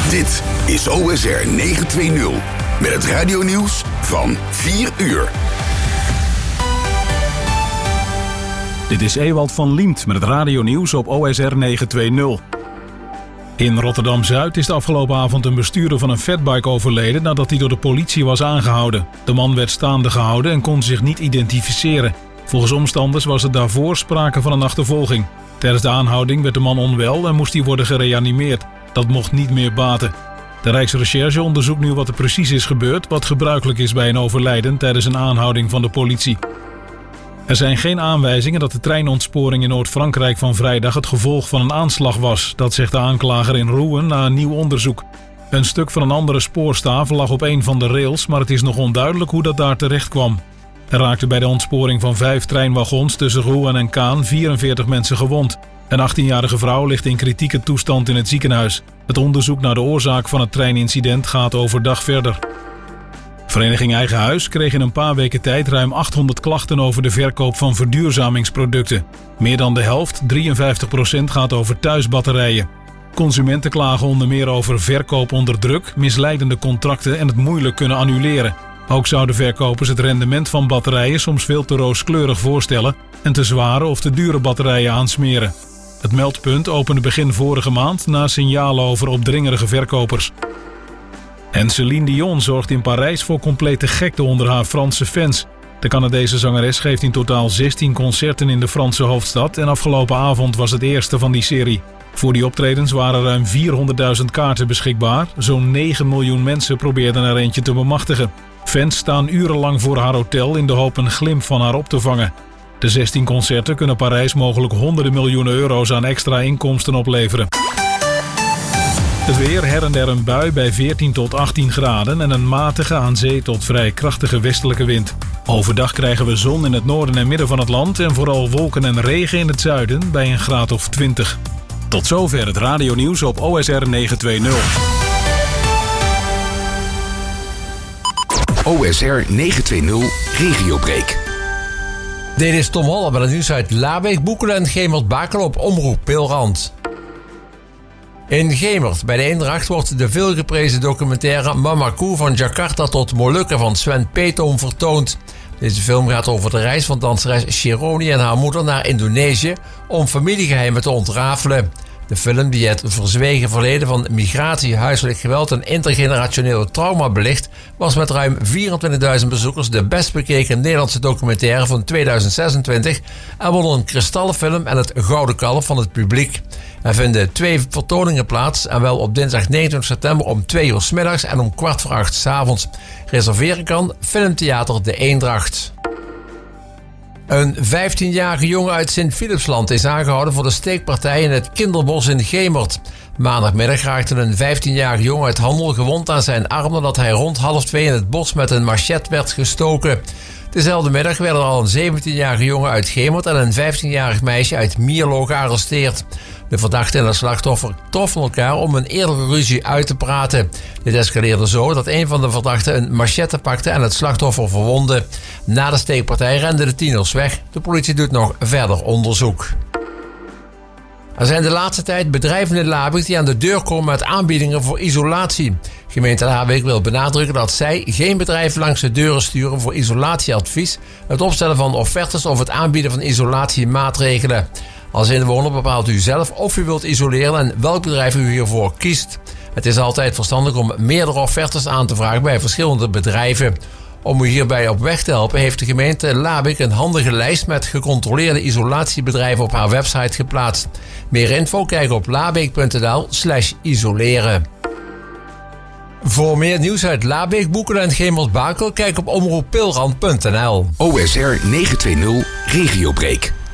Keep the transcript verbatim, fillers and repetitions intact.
Dit is O S R negenhonderdtwintig met het radionieuws van vier uur. Dit is Ewald van Liemt met het radionieuws op O S R negenhonderdtwintig. In Rotterdam-Zuid is de afgelopen avond een bestuurder van een fatbike overleden nadat hij door de politie was aangehouden. De man werd staande gehouden en kon zich niet identificeren. Volgens omstanders was er daarvoor sprake van een achtervolging. Tijdens de aanhouding werd de man onwel en moest hij worden gereanimeerd. Dat mocht niet meer baten. De Rijksrecherche onderzoekt nu wat er precies is gebeurd, wat gebruikelijk is bij een overlijden tijdens een aanhouding van de politie. Er zijn geen aanwijzingen dat de treinontsporing in Noord-Frankrijk van vrijdag het gevolg van een aanslag was. Dat zegt de aanklager in Rouen na een nieuw onderzoek. Een stuk van een andere spoorstaaf lag op een van de rails, maar het is nog onduidelijk hoe dat daar terecht kwam. Er raakten bij de ontsporing van vijf treinwagons tussen Rouen en Caen vierenveertig mensen gewond. Een achttienjarige vrouw ligt in kritieke toestand in het ziekenhuis. Het onderzoek naar de oorzaak van het treinincident gaat overdag verder. Vereniging Eigen Huis kreeg in een paar weken tijd ruim achthonderd klachten over de verkoop van verduurzamingsproducten. Meer dan de helft, drieënvijftig procent, gaat over thuisbatterijen. Consumenten klagen onder meer over verkoop onder druk, misleidende contracten en het moeilijk kunnen annuleren. Ook zouden verkopers het rendement van batterijen soms veel te rooskleurig voorstellen en te zware of te dure batterijen aansmeren. Het meldpunt opende begin vorige maand na signalen over opdringerige verkopers. En Céline Dion zorgt in Parijs voor complete gekte onder haar Franse fans. De Canadese zangeres geeft in totaal zestien concerten in de Franse hoofdstad en afgelopen avond was het eerste van die serie. Voor die optredens waren ruim vierhonderdduizend kaarten beschikbaar. Zo'n negen miljoen mensen probeerden er eentje te bemachtigen. Fans staan urenlang voor haar hotel in de hoop een glimp van haar op te vangen. De zestien concerten kunnen Parijs mogelijk honderden miljoenen euro's aan extra inkomsten opleveren. Het weer, her en der een bui bij veertien tot achttien graden en een matige aan zee tot vrij krachtige westelijke wind. Overdag krijgen we zon in het noorden en midden van het land en vooral wolken en regen in het zuiden bij een graad of twintig. Tot zover het radionieuws op O S R negenhonderdtwintig. O S R negenhonderdtwintig Regiobreak. Dit is Tom Holle met het nieuws uit Labeek, Boekelen en Gemert-Bakel op Omroep Peelrand. In Gemert, bij de Eendracht, wordt de veelgeprezen documentaire Mama Koe van Jakarta tot Molukken van Sven Peetoom vertoond. Deze film gaat over de reis van danseres Sheroni en haar moeder naar Indonesië om familiegeheimen te ontrafelen. De film, die het verzwegen verleden van migratie, huiselijk geweld en intergenerationele trauma belicht, was met ruim vierentwintigduizend bezoekers de best bekeken Nederlandse documentaire van tweeduizend zesentwintig en won een kristallenfilm en het Gouden Kalf van het publiek. Er vinden twee vertoningen plaats en wel op dinsdag negenentwintig september om twee uur 's middags en om kwart voor acht 's avonds. Reserveren kan Filmtheater De Eendracht. Een vijftienjarige jongen uit Sint-Philipsland is aangehouden voor de steekpartij in het Kinderbos in Gemert. Maandagmiddag raakte een vijftienjarige jongen uit Handel gewond aan zijn arm nadat hij rond half twee in het bos met een machet werd gestoken. Dezelfde middag werden al een zeventienjarige jongen uit Gemert en een vijftienjarig meisje uit Mierlo gearresteerd. De verdachte en het slachtoffer troffen elkaar om een eerdere ruzie uit te praten. Dit escaleerde zo dat een van de verdachten een machette pakte en het slachtoffer verwondde. Na de steekpartij renden de tieners weg. De politie doet nog verder onderzoek. Er zijn de laatste tijd bedrijven in Labeek die aan de deur komen met aanbiedingen voor isolatie. Gemeente Labeek wil benadrukken dat zij geen bedrijven langs de deuren sturen voor isolatieadvies, het opstellen van offertes of het aanbieden van isolatiemaatregelen. Als inwoner bepaalt u zelf of u wilt isoleren en welk bedrijf u hiervoor kiest. Het is altijd verstandig om meerdere offertes aan te vragen bij verschillende bedrijven. Om u hierbij op weg te helpen heeft de gemeente Labeek een handige lijst met gecontroleerde isolatiebedrijven op haar website geplaatst. Meer info kijk op labeek punt n l slash isoleren. Voor meer nieuws uit Labeek, Boekelen en Gemert-Bakel kijk op omroep peelrand punt n l. O S R negenhonderdtwintig Regiobreak.